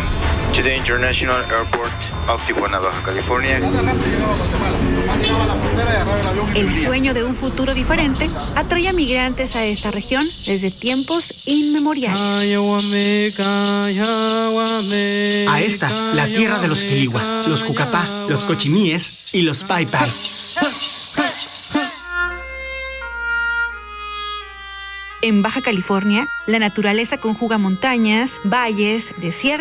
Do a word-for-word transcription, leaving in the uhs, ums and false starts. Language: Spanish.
Welcome to the International Airport of Tijuana, Baja California. El sueño de un futuro diferente atrae a migrantes a esta región desde tiempos inmemoriales. A esta, la tierra de los Quiliwa, los Cucapá, los Cochimíes y los Paipai. En Baja California, la naturaleza conjuga montañas, valles, desiertos